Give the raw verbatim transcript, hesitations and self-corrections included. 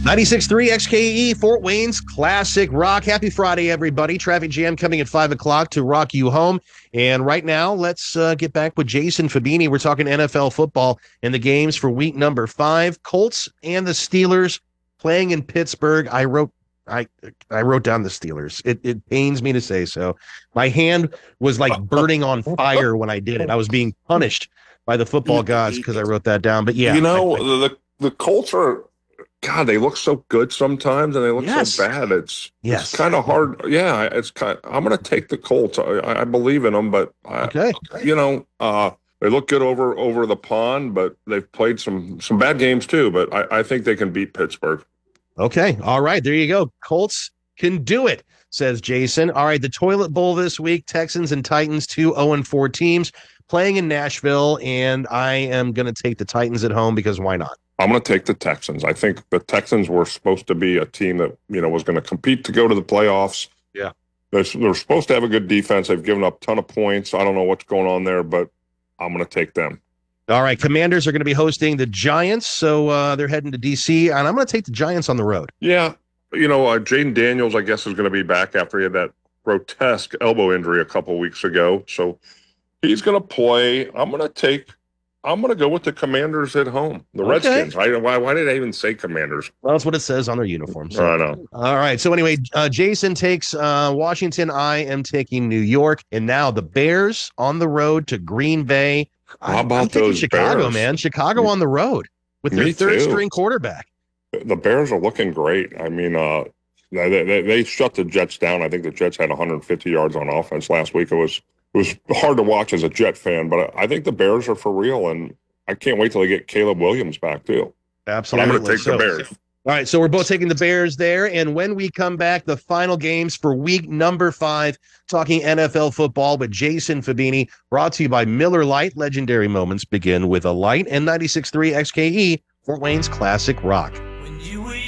ninety-six point three X K E, Fort Wayne's Classic Rock. Happy Friday, everybody. Traffic Jam coming at five o'clock to rock you home. And right now, let's uh, get back with Jason Fabini. We're talking N F L football and the games for week number five. Colts and the Steelers playing in Pittsburgh. I wrote I I wrote down the Steelers. It, it pains me to say so. My hand was like burning on fire when I did it. I was being punished by the football gods because I wrote that down. But yeah. You know, I, I, the, the Colts are... God, they look so good sometimes, and they look yes. so bad. It's yes. it's kind of hard. Yeah, it's kind. Of, I'm going to take the Colts. I, I believe in them, but I, okay, you know, uh, they look good over over the pond, but they've played some some bad games too. But I, I think they can beat Pittsburgh. Okay, all right, there you go. Colts can do it, says Jason. All right, the Toilet Bowl this week: Texans and Titans, two oh and four teams playing in Nashville, and I am going to take the Titans at home because why not? I'm going to take the Texans. I think the Texans were supposed to be a team that, you know, was going to compete to go to the playoffs. Yeah. They're, they're supposed to have a good defense. They've given up a ton of points. I don't know what's going on there, but I'm going to take them. All right. Commanders are going to be hosting the Giants, so uh, they're heading to D C, and I'm going to take the Giants on the road. Yeah. You know, uh, Jaden Daniels, I guess, is going to be back after he had that grotesque elbow injury a couple weeks ago. So he's going to play. I'm going to take I'm going to go with the Commanders at home. The okay. Redskins. I, why, why did I even say Commanders? Well, that's what it says on their uniforms. So. I know. All right. So anyway, uh, Jason takes uh, Washington. I am taking New York. And now the Bears on the road to Green Bay. How about I'm those Chicago, Bears? man. Chicago on the road with their third too. string quarterback. The Bears are looking great. I mean, uh, they, they, they shut the Jets down. I think the Jets had one hundred fifty yards on offense last week. It was it was hard to watch as a Jet fan, but I think the Bears are for real, and I can't wait till they get Caleb Williams back, too. Absolutely. But I'm going to take so, the Bears. All right, so we're both taking the Bears there, and when we come back, the final games for week number five, talking N F L football with Jason Fabini, brought to you by Miller Lite. Legendary moments begin with a light, and ninety-six point three X K E, Fort Wayne's Classic Rock.